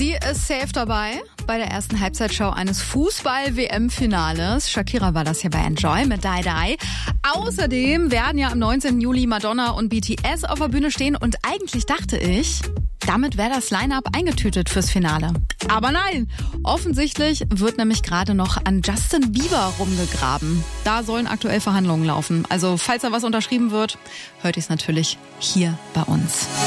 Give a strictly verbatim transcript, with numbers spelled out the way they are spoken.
Sie ist safe dabei bei der ersten Halbzeitshow eines Fußball-W M-Finales. Shakira war das hier bei Enjoy mit Die Die. Außerdem werden ja am neunzehnten Juli Madonna und B T S auf der Bühne stehen. Und eigentlich dachte ich, damit wäre das Line-Up eingetütet fürs Finale. Aber nein, offensichtlich wird nämlich gerade noch an Justin Bieber rumgegraben. Da sollen aktuell Verhandlungen laufen. Also falls da was unterschrieben wird, hört ihr es natürlich hier bei uns.